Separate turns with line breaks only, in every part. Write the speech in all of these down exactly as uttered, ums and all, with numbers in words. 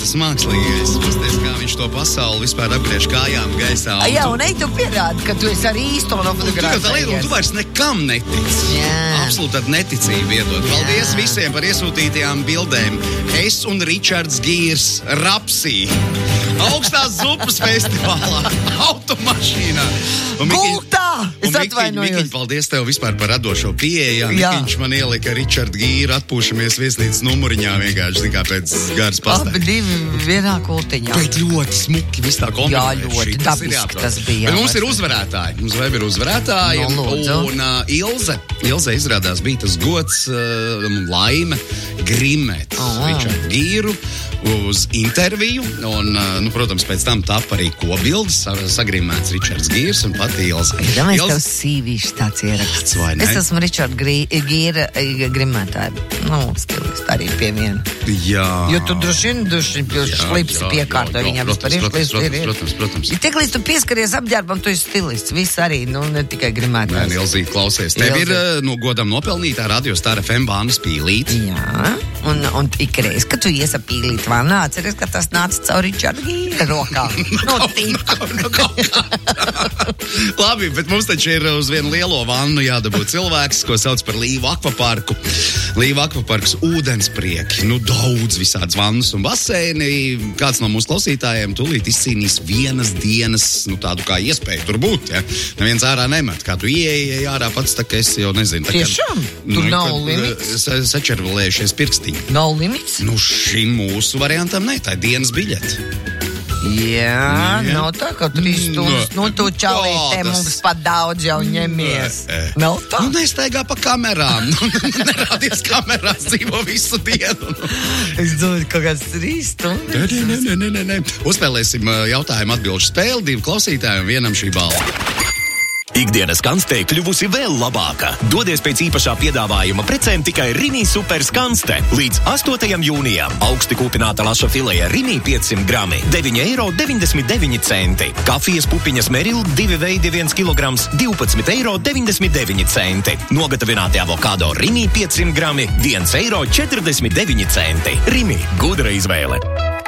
tas mākslīgais. Pasties, kā viņš to pasauli vispār apgriež kājām gaisā.
Jā, un ej, tu pierādi, ka tu esi arī īsto nofotografējies.
Tu vairs nekam netici.
Jā.
Absolūti tad neticību iedod. Paldies visiem par iesūtītajām bildēm. Es un Ričards Gīrs Rapsī. Augstās zupas festivālā. Automašīnā.
Gultā! Es atvainojos.
Mikiņ, paldies tev vispār par radošo pieeju. Mikiņš man ielika Ričardu Gīru atpūšamies viesnīcas numuriņā vienkārši, zin kā pēc garas pastāv.
Abi divi vienā kultiņā.
Bet ļoti smuki viss tā kombinējuši.
Jā, ļoti dabiski tas bija.
Bet mums ir uzvarētāji. Mums vēl ir uzvarētāji.
No,
un uh, Ilze. Ilze izrādās bija tas gods uh, laime grimēt oh. Ričardu Gīru uz interviju. Un, uh, nu, protams, pēc tam tapa arī kobildes sagrimēts Ričards Gīrs un pati Ilze.
Ja mēs Ilze... tev sīvīši tāds ieraksts. Es esmu Ričarda Gīra grimētāja. Nu, stilisti arī pie viena.
Jā.
Jo tu droši vien, droši vien šlipsi piekārto viņam.
Protams, protams, protams, protams, protams.
Ja tiek līdz tu pieskaries apģērbam, tu esi stilists. Viss arī, nu, ne tikai grimētājs.
Nē, Ilzīt, klausies. Tev ir no godam nopelnītā Radio Star F M vānas pīlīt.
Jā. Un, un ikreiz, kad tu iesa pīlīt vānā, atceries, ka tas nāca caur Ričarda Gīra rokā. No tīpa.
Labi, bet mums taču ir uz vienu lielo vannu jādabū cilvēks, ko sauc par Līvu akvaparku. Līvu akvaparks ūdensprieki. Nu, daudz visādas vannas un baseini. Kāds no mūsu klausītājiem tūlīt izcīnīs vienas dienas, nu, tādu kā iespēju tur būt, ja? Neviens ārā nemet. Kā tu ieeji ārā pats, tā kā es jau nezinu. Tā,
tiešām? Tur nu, nav limits?
Sa, sačervalējušies pirkstiņi.
Nav limits?
Nu, šim mūsu variantam ne, tā ir dienas biļete.
Jā,
Nē.
nav tā, ka trīs stundas, nu, tu čalītē mums pat daudz jau ņemies. Nē. Nav tā?
Nu, nestaigā pa kamerām. Nerādies kamerās dzīvo visu dienu.
Es domāju, kaut kāds trīs stundas.
Nē, nē, nē, nē, nē. Uzspēlēsim jautājumu atbilžu spēli, divi klausītāji un vienam šī balva.
Ikdienas skanste kļuvusi vēl labāka. Dodies pēc īpašā piedāvājuma precēm tikai Rimi Super skanste. Līdz astotajam jūnijam augsti kūpināta laša filēja Rimi piecsimt grami, deviņi eiro deviņdesmit deviņi centi. Kafijas pupiņas Meril divi veidi viens kilograms, divpadsmit eiro deviņdesmit deviņi centi. Nogatavināti avokado Rimi piecsimt grami, viens eiro četrdesmit deviņi centi. Rimi, gudra izvēle.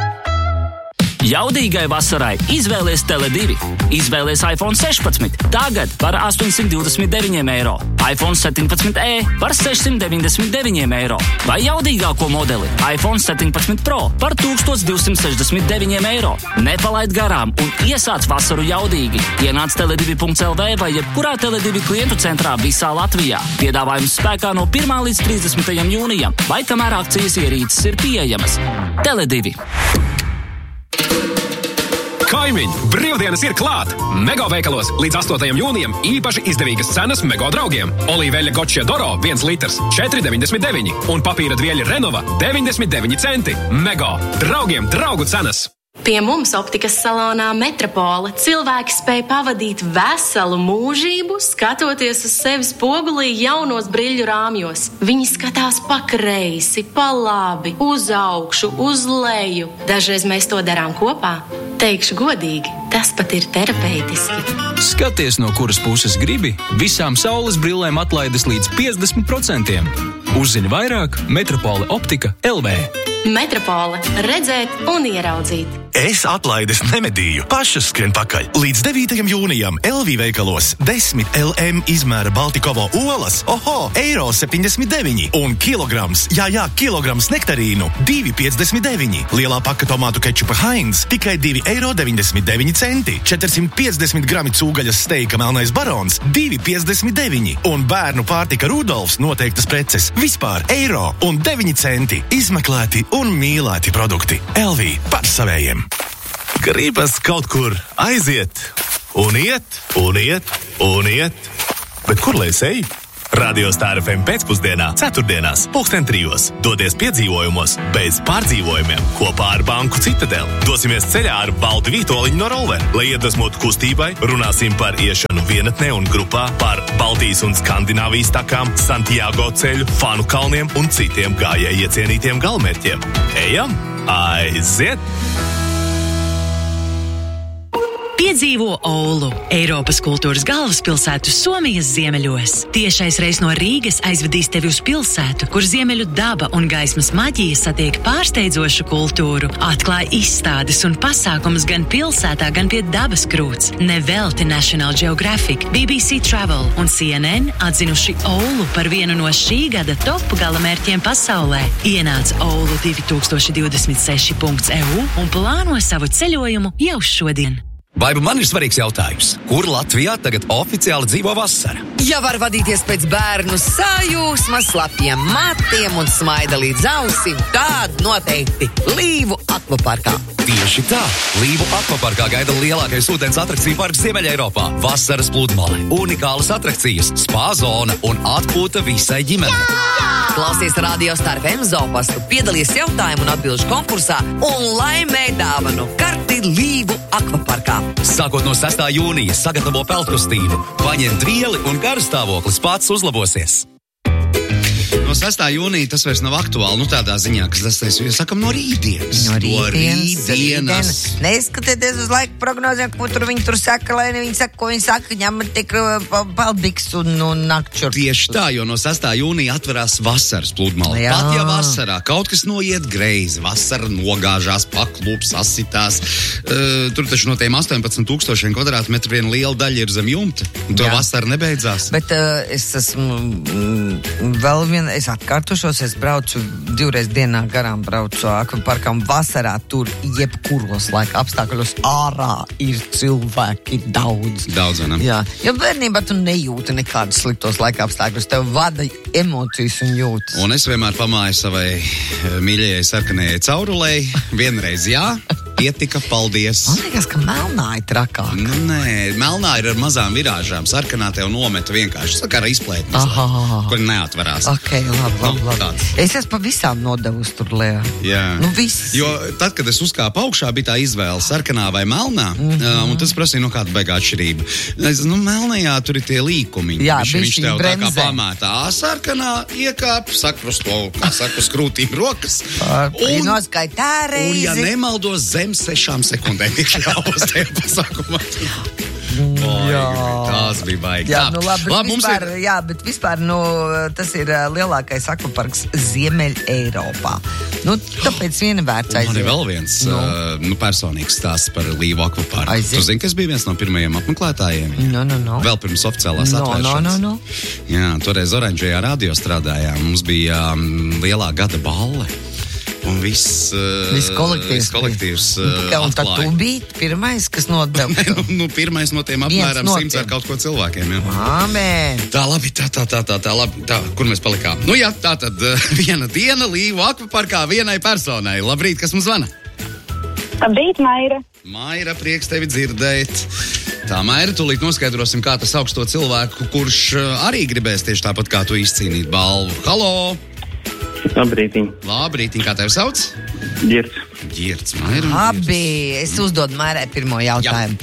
Jaudīgai vasarai izvēlies Tele divi. Izvēlies iPhone sešpadsmit, tagad par astoņsimt divdesmit deviņi eiro. iPhone septiņpadsmit e par sešsimt deviņdesmit deviņi eiro. Vai jaudīgāko modeli iPhone septiņpadsmit Pro par tūkstoš divsimt sešdesmit deviņi eiro. Nepalaid garām un iesāc vasaru jaudīgi. Ienāc tele divi punkts el vē vai jebkurā Tele divi klientu centrā visā Latvijā. Piedāvājums spēkā no pirmā līdz trīsdesmitajam jūnijam, vai kamēr akcijas ierīces ir pieejamas. Tele divi.
Kaimiņi, brīvdienas ir klāt! Mego veikalos līdz astotajam jūnijam īpaši izdevīgas cenas Mego draugiem. Olīveļa Gotšie Doro viens litrs četri deviņdesmit deviņi un papīra dvieļa Renova deviņdesmit deviņi centi. Mego, draugiem draugu cenas!
Pie mums optikas salonā Metropole cilvēki spēj pavadīt veselu mūžību, skatoties uz sevi spogulī jaunos briļu rāmjos. Viņi skatās pa kreisi, pa labi, uz augšu, uz leju. Dažreiz mēs to darām kopā. Teikšu godīgi, tas pat ir terapeitiski.
Skaties, no kuras puses gribi, visām saules brillēm atlaides līdz piecdesmit procentiem. Uzzini vairāk Metropole optika el vē.
Metropole. Redzēt un ieraudzīt.
Es atlaides nemedīju. Pašas skrien pakaļ. Līdz devītajam jūnijam el vē veikalos desmit el em izmēra Baltikovo olas. Oho, eiro septiņdesmit deviņi. Un kilograms, jā, jā, kilograms nektarīnu divi piecdesmit deviņi. Lielā paka tomātu kečupa Heinz tikai divi eiro deviņdesmit deviņi centi. četrsimt piecdesmit grami cūgaļas steika Melnais Barons divi piecdesmit deviņi. Un bērnu pārtika Rudolfs noteiktas preces vispār eiro un deviņi centi. Izmeklēti un mīlēti produkti. el vē par savējiem. Gribas kaut kur aiziet, un iet, un iet, un iet. Bet kur lai es eju? Radio Star F M pēcpusdienā, ceturtdienās, pulksten trijos. Dodies piedzīvojumos, bez pārdzīvojumiem, kopā ar Banku Citadel. Dosimies ceļā ar Valdi Vītoliņu no Rolver, lai iedvesmotu kustībai, runāsim par iešanu vienatnē un grupā, par Baltijas un Skandināvijas takām, Santiago ceļu, Fanu kalniem un citiem gājēji iecienītiem galmērķiem. Ejam, aiziet!
Piedzīvo Oulu, Eiropas kultūras galvaspilsētu Somijas ziemeļos. Tiešais reis no Rīgas aizvedīs tevi uz pilsētu, kur ziemeļu daba un gaismas maģija satiek pārsteidzošu kultūru. Atklāj izstādes un pasākumus gan pilsētā, gan pie dabas krūts. Nevelti National Geographic, B B C Travel un C N N atzinuši Oulu par vienu no šī gada top galamērķiem pasaulē. Ienāc oulu divi tūkstoši divdesmit seši punkts e u un plāno savu ceļojumu jau šodien.
Vai man ir svarīgs jautājums, kur Latvijā tagad oficiāli dzīvo vasara?
Ja var vadīties pēc bērnu sajūsmas, slapjiem matiem un smaida līdz ausim, tad noteikti Līvu akvaparkā.
Tieši tā, Līvu akvaparkā gaida lielākais ūdens atrakciju parks Ziemeļeiropā. Vasaras pludmale, unikālas atrakcijas, spā zona un atpūta visai ģimenei.
Klausies Radio Star F M zoopastu, piedalies jautājumu un atbilžu konkursā un laimē dāvanu karti Līvu akvaparkā.
Sākot no sestā jūnija sagatavo peltkustību, paņem dvieli un garastāvoklis pats uzlabosies.
No sestā jūnija tas vairs nav aktuāli, nu tādā ziņā, ka tas mēs sakam no rītdienas.
No rītdienas.
No rītdienas.
Neskatieties uz laika prognozēm, ko tur viņi tur saka, lai viņi saka, ko viņi saka, ņemat tik paldiks un, un nakčur.
Tieši tā, jo no sestā jūnija atverās vasaras pludmale.
Jā.
Pat ja vasarā kaut kas noiet greizi, vasara nogāžās, paklūps, asitās, uh, tur taču no tiem astoņpadsmit tūkstošiem kvadrātmetru viena liela daļa ir zem jumta, un to
Jā.
vasara nebeidzās.
Bet uh, es esmu mm, vēl viena, es atkārtošos, es braucu divreiz dienā garām braucu akvaparkam vasarā, tur jebkuros laika apstākļos ārā ir cilvēki daudz.
Daudz, vai ne?
Jā, jo bērnībā tu nejūti nekādus sliktos laika apstākļus, tev vada emocijas un jūtas.
Un es vienmēr pamāju savai mīļajai sarkanajai caurulei, vienreiz jā, pietika, paldies.
Man liekas, ka melnā ir trakāk.
Nu, nē, melnā ir ar mazām virāžām, sarkanā tev nometa vienkārši, saka, ar izplētni,
Aha.
kur neatverās.
Ok, labi, labi,
Nu,
labi.
tāds.
Es esmu pa visām nodevus tur lejā.
Jā.
Nu, viss.
Jo tad, kad es uzkāpu augšā, bija tā izvēle sarkanā vai melnā, mm-hmm. un tas prasīja, nu, kāda beigā atšķirība. Es, nu, melnajā tur ir tie līkumi.
Jā,
viņš, viņš
bišķiņ
tev tā kā
bremzē.
pamētā. Sarkanā iekāp, sakrus to, kā saka, skrūtīm rokas.
Un noskaitā reizi.
Un, ja nemaldos, zem sešām sekundēm iekļāvos tajā pasākumā.
Jā.
Tās bija baigi.
Jā,
Tā.
nu labi, bet
Labi, mums
vispār,
ir...
jā, bet vispār, nu, tas ir uh, lielākais akvaparks Ziemeļ Eiropā. Nu, tāpēc viena vērts
Man ir
aiziet.
vēl viens
Nu.
uh, nu, personīgs stāsts par Līvu akvaparku.
Aiziet.
Tu zini, kas bija viens no pirmajiem apmeklētājiem?
No, no, no.
Vēl pirms oficiālās
No,
atvēršanas.
no, no, no.
Jā, toreiz Oranžajā radio strādājām. Mums bija um, lielā gada balle. Un viss, uh,
Viss kolektīvs.
viss kolektīvs uh,
Tikai, un tad tu
atklāja.
biji pirmais, kas nodeva.
nu, nu, pirmais no tiem apmēram
no
simts
tiem.
ar kaut ko cilvēkiem. Jā.
Amen.
Tā, labi, tā, tā, tā, tā, tā, labi, tā, kur mēs palikām? Nu jā, tā tad uh, viena diena Līvu akvaparkā vienai personai. Labrīt, kas mums zvana?
Labrīt, Maira.
Maira, prieks tevi dzirdēt. Tā, Maira, tūlīt noskaidrosim, kā tas augsto cilvēku, kurš uh, arī gribēs tieši tāpat kā tu izcīnīt balvu. Halo!
Labrītiņ.
Labrītiņ, kā tevi sauc?
Girts.
Girts, Maira.
Labi, es uzdodu Mairai pirmo jautājumu.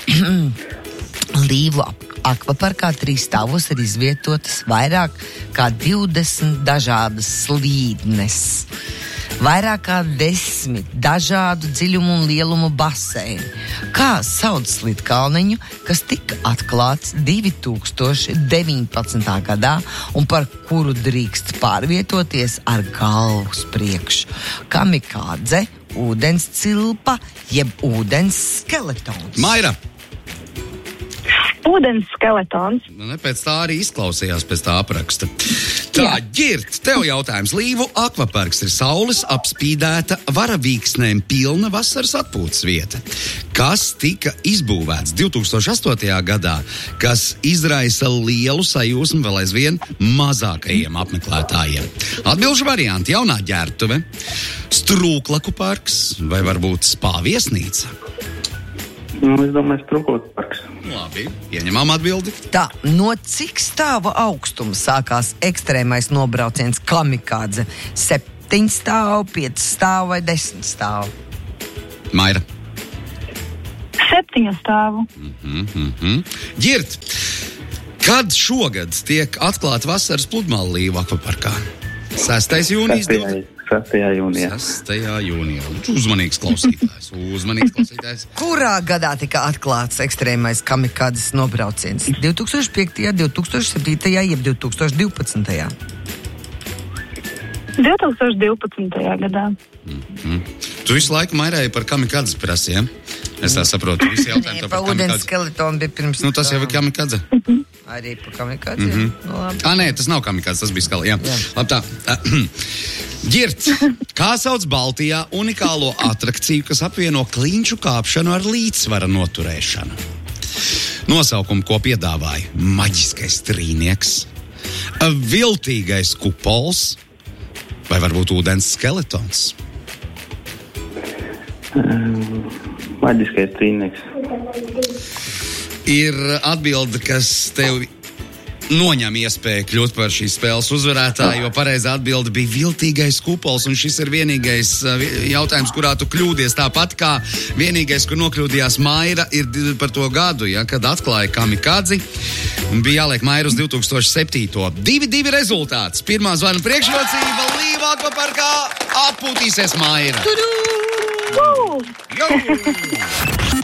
Līvu akvaparkā trīs stāvos ir izvietotas vairāk kā divdesmit dažādas slīdnes. Vairāk kā desmit dažādu dziļumu un lielumu baseini. Kā sauc slīdkalniņu, kas tika atklāts divi tūkstoši deviņpadsmitā gadā un par kuru drīkst pārvietoties ar galvu uz priekšu? Kamikādze, ūdens cilpa, jeb ūdens skeletons.
Maira!
Ūdens skeletons.
Nu, ne, pēc tā arī izklausījās pēc tā apraksta. Tā, Girt, tev jautājums. Līvu akvaparks ir saules apspīdēta varavīksnēm pilna vasaras atpūtas vieta, kas tika izbūvēts divi tūkstoši astotajā gadā, kas izraisa lielu sajūsmu vēl aizvien mazākajiem apmeklētājiem. Atbilžu varianti: jaunā ģērbtuve, Strūklaku parks vai varbūt spā viesnīca.
Nu, es domāju, Strūklaku parks.
Labi, ieņemam atbildi.
Tā, no cik stāva augstuma sākās ekstrēmais nobrauciens kamikādze? Septiņu stāvu, pieci stāvu vai desmit stāvu?
Maira.
Septiņu stāvu.
Mm-hmm. Girt, kad šogad tiek atklāta vasaras pludmale Līvu akvaparkā? sestais jūnijas.
sestajā jūnijā.
sestajā jūnijā. Uzmanīgs klausītājs. Uzmanīgs klausītājs.
Kurā gadā tika atklāts ekstrēmais kamikādzes nobrauciens? divi tūkstoši piektajā, divi tūkstoši septītajā, jeb divi tūkstoši divpadsmitajā.
divi tūkstoši divpadsmitajā gadā.
Mm-hmm. Tu visu laiku mairēji par kamikādzes prasi, ja? Es tā saprotu, visi jautājumi
Nē,
tev
pa
par
ūdens
kamikādzi.
skeletonu bija pirms.
Nu, tas jau ir kamikādze.
Arī pa kamikādzi.
Mhm.
Nu, labi.
Ā, nē, tas nav kamikādze, tas bija skala, jā.
Jā.
Labi tā. Ģirt, kā sauc Baltijā unikālo atrakciju, kas apvieno klinšu kāpšanu ar līdzsvara noturēšanu? Nosaukumu, ko piedāvāja maģiskais trīnieks, viltīgais kupols vai varbūt ūdens skeletons?
Um, maģiskais trīnieks.
Ir atbilde, kas tev noņem iespēju kļūt par šīs spēles uzvarētāju, jo pareizā atbilde bija viltīgais kupols, un šis ir vienīgais uh, jautājums, kurā tu kļūdies. Tāpat kā vienīgais, kur nokļūdījās Maira, ir d- par to gadu, ja, kad atklāja kamikādzi, un bija jāliek Maira uz divi tūkstoši septīto. divi divi rezultāts. Pirmā zvana priekšrocība Līva akvaparkā atpūtīsies Maira.
Uh!
Jo!